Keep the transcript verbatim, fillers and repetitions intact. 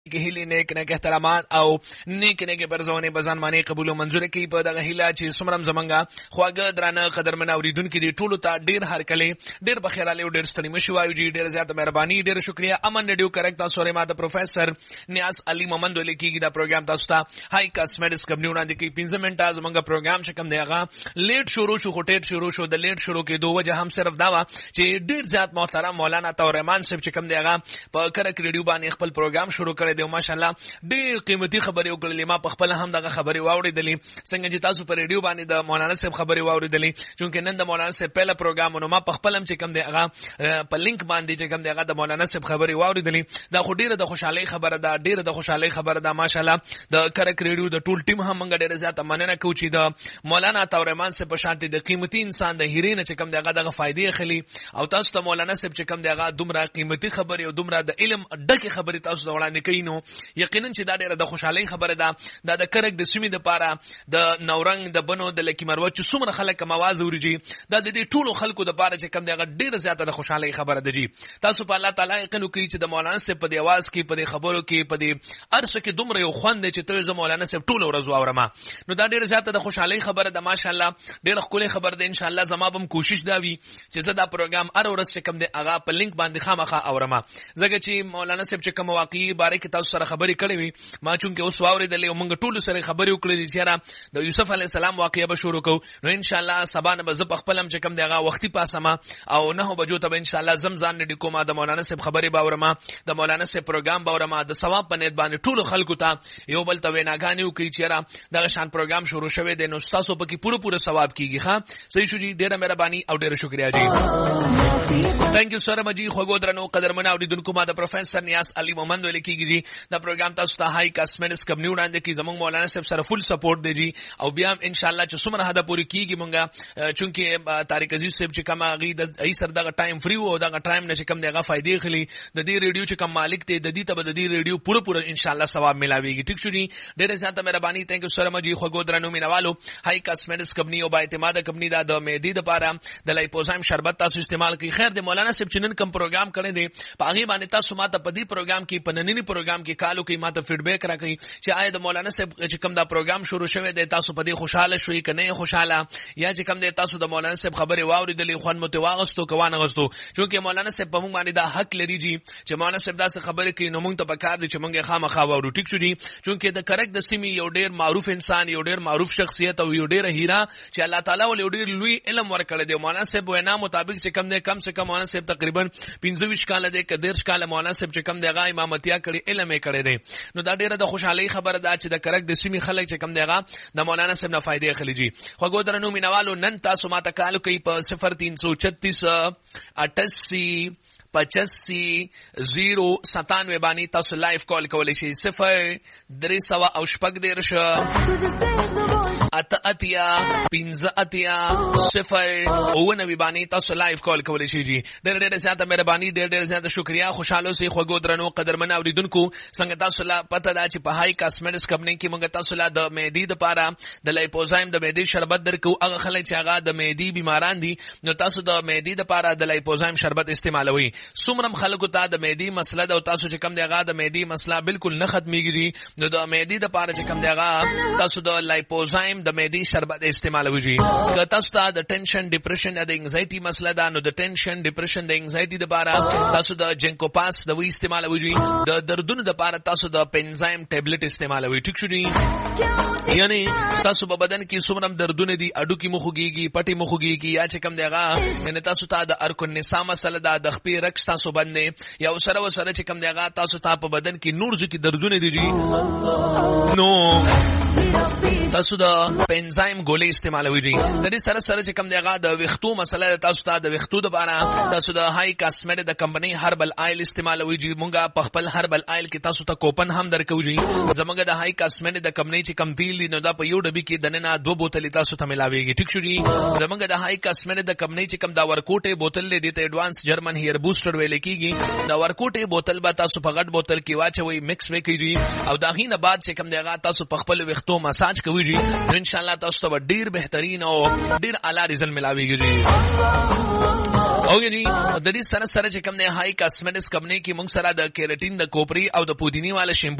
کې هیلې نیک نیک احترامات او نیک نیک برزونه بزن معنی قبول او منزور کی په دغه هیله چې سمرم زمنګا خواګه درانه قدرمن اوریدونکو دي ټولو ته ډیر هر کله ډیر بخیراله ډیر ستړي مشو وایو جی ډیر زیات مهرباني ډیر شکریا امن ریډیو کریکټ تاسو سره ماته پروفیسر نیاز علي محمد ولیکي دا پروګرام تاسو ته هاي کاسمیټکس کمپنی وړاندې کوي پنځه منټه زمنګا پروګرام چې کوم دی هغه لیټ شروع شو خټیټ شروع شو د لیټ شروع کې دوه وجه هم صرف دا و چې ډیر زیات محترم مولانا تورمان صاحب چې کوم دی هغه په کرک ریډیو باندې خپل پروګرام شروع کړی دی ماشاءالله ډیر قیمتي خبرې وکړلې ما په خپل هم دغه خبرې واوریدلې څنګه چې تاسو په ریډیو باندې د مولانا صاحب خبرې واوریدلې چې نن د مولانا صاحب پهلا پروګرام نو ما په خپل هم چې کوم دی هغه په لینک باندې چې کوم دی هغه د مولانا صاحب خبرې واوریدلې دا خو ډیره د خوشحالي خبره ده ډیره د خوشحالي خبره ده ماشاءالله د کرک ریډیو د ټول ټیم هم موږ ډیره زیاته مننه کوو چې د مولانا تورمان صاحب په شانتي د قیمتي انسان د هیرین چې کوم دی هغه دغه فائدې خلی او تاسو ته مولانا صاحب چې کوم دی هغه دومره قیمتي خبرې او دومره د علم ډکه خبرې تاسو ته وړاندې کوي نو یقینا چې دا ډیره د خوشحالي خبره ده دا د کرک د سیمې د پاره د نورنګ د بنو د لکی مروه چې څومره خلک مواز ورجی دا د دې ټولو خلکو د پاره چې کم دی ډیره زیاته د خوشحالي خبره ده جی تاسو په الله تعالی یقین کوي چې د مولانا صاحب په دی आवाज کې په دی خبرو کې په دی ارسه کې دومره یو خوند چې ته ز مولانا صاحب ټول ورځ واورما نو دا ډیره زیاته د خوشحالي خبره ده ماشاءالله ډیره خولي خبره ده ان شاء الله زما بم کوشش دا وی چې زه دا پروګرام ار ورځ چې کم دی هغه په لینک باندې خامخا اورما زګه چې مولانا صاحب چې کوم واقعي باره کې تاسو سره خبرې کړې وي ما چون کې اوس واورېدلې او موږ ټول سره خبرې وکړې چې را د یوسف علی السلام واقعیا به شروع کوو نو ان شاء الله سبا نه به زه په خپلم چې کوم دی هغه وختي پاسما او نه بجو ته ان شاء الله زمزان نه کومه د مولانا صاحب خبرې باورما د مولانا صاحب پروګرام باورما د ثواب په نیت باندې ټول خلکو ته یو بل ته ویناګانی وکړي چې را دغه شان پروګرام شروع شوه دی نو تاسو په کې پوره پوره ثواب کیږي ها صحیح شو جی ډیره مهرباني او ډیره شکریا جی ثانک یو سره مجي خوګو درنو قدرمن اوریدونکو ما د پروفیسر نیاز علي محمد ولیکي جی دا پروګرام تاسو ته هاي کاسمیټکس کمپنی وړاندې کوي زموږ مولانا صاحب سره فل سپورټ دی جی او بیا ان شاء الله چې څومره حدا پوری کیږي مونږه چونکه طارق عزیز صاحب چې کومه غي د ای سر دغه ټایم فری وو دغه ټایم نشه کم دغه فائدې خلی د دې ریډیو چې کوم مالک ته د دې ته د دې ریډیو پوره پوره ان شاء الله ثواب ملاويږي ټیک شو جی ډېر زیاته مهرباني ثانک یو سره مجي خوګو درنو مینوالو هاي کاسمیټکس کمپنی او با اعتماد کمپنی دا د مېدی د پاره د لایپوزایم شربت تاسو استعمال کوي خیر د مولانا صاحب چنن کم پروګرام کړی دی پاغي باندې تاسو ماته په دې پروګرام کې پنننی پروګرام کې کالو کې ماته فیډبیک راکړي چې آیا د مولانا صاحب چې کوم دا پروګرام شروع شوه دی تاسو په دې خوشاله شوي کنه خوشاله یا چې کوم دی تاسو د مولانا صاحب خبرې واوریدلې خوان متواغستو کوان غستو چونکه مولانا صاحب په موږ باندې دا حق لري جی چې مولانا صاحب دا څه خبرې کوي نو موږ ته پکار دي چې موږ خامخا واورو ټیک شو جی چونکه د کرک د سیمې یو ډیر معروف انسان یو ډیر معروف شخصیت او یو ډیر هیرا چې الله تعالی ول ډیر لوی علم ورکړی دی مولانا صاحب وینا مطابق چې کوم دی کم سے کم مولانا صاحب تقریبا پنځه کال دی کدرش کال مولانا صاحب چې کوم دی غا امامتیا کړي علم یې کړی دی نو دا ډیره د خوشحالي خبره ده چې د کرک د سیمې خلک چې کوم دی غا د مولانا صاحب نه فائدې خلی جی خوګو درنو مینوالو نن تاسو ماته کال کوي په صفر تین سو چھتیس اٹھاسی پچاسی زیرو ستانوے بانی تاسو لائف کال کولی شي صفر درې سوه او شپږ دېرش اته اتیا پنځه اتیا صفر اوه نوي بانی تاسو لائف کال کولی شي جی ډېر ډېر زیاته مهرباني ډېر ډېر زیاته شکریا خوشاله سي خوګو درنو قدرمن اوریدونکو څنګه تاسو لا پته دا چې په هاي کاسمیټکس کمپنی کې موږ تاسو لا د مېدی د پاره د لایپوزایم د مېدی شربت درکو هغه خلک چې هغه د مېدی بیماران دي نو تاسو د مېدی د پاره د لایپوزایم شربت استعمالوي سومرم خلکو ته د مېدی مسله د تاسو چې کم دی هغه د مېدی مسله بالکل نه ختميږي نو د مېدی د پاره چې کم دی هغه تاسو د لایپوزایم د مېدی شربت استعمالوي که تاسو ته د ټینشن ډیپریشن د انزایټي مسله ده نو د ټینشن ډیپریشن د انزایټي د پاره تاسو د جنکو پاس د وی استعمالوي د دردونو د پاره تاسو د پنزایم ټابلیټ استعمالوي ټیک شو دی یعنی تاسو په بدن کې سومرم دردونه دي اډو کې مخوږيږي پټي مخوږيږي یا چې کم دی هغه یعنی تاسو ته د ارکو نساء مسله ده د خپې رکس تاسو باندې یا سره وسره چې کم دی هغه تاسو ته په بدن کې نور ځکه دردونه دي نو تاسو د پنزایم ګولې استعمالوي دي د دې سره سره چې کم دی هغه د وختو مسله تاسو ته د وختو د باره تاسو د هاي کاسمیټ د کمپنی هربل آیل استعمالوي دي مونږه په خپل هربل آیل کې تاسو ته کوپن هم درکو دي زمونږ د هاي کاسمیټ د کمپنی چې کم تیل نو دا په یو ډبي کې دننه دوه بوتلې تاسو ته ملاويږي ټیک شو دي زمونږ د هاي کاسمیټ د کمپنی چې کم دا ورکوټه بوتل لري ته ایڈوانس جرمن هیر بوستر ویل کېږي دا ورکوټه بوتل به تاسو په غټ بوتل کې واچوي مکس وکړي او دا غینه بعد چې کم دی هغه تاسو په خپل وختو مساج کوي دي ان شاء الله تاسو ته ډیر بهترین او ډیر اعلی رزلټ ملاويږي اوګه جی د دې سره سره چې کوم نه هاي کاسمیټکس کمپنی کې موږ سره د کیراټین د کوپری او د پودینی والا شیمپو